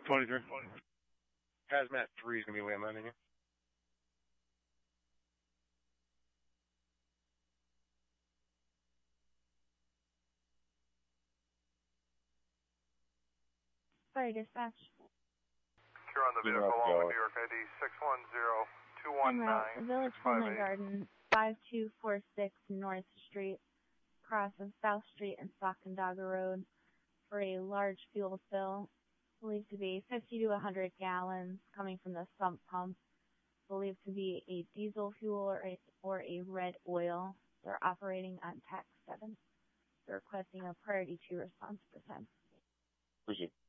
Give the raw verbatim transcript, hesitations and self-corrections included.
twenty-three. Hazmat three is going to be landing here. Fire dispatch. You're on the vehicle along with New York I D six one zero two one nine. Village Coleman Garden, five two four six North Street, cross of South Street and Sacandaga Road for a large fuel spill, believed to be fifty to one hundred gallons coming from the sump pump, believed to be a diesel fuel or a, or a red oil. They're operating on T A C seven. They're requesting a priority two response percent. Appreciate it.